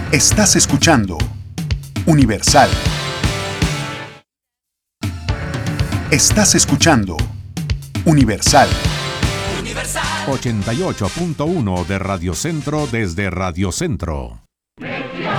Estás escuchando Universal. Estás escuchando Universal. 88.1 de Radio Centro desde Radio Centro.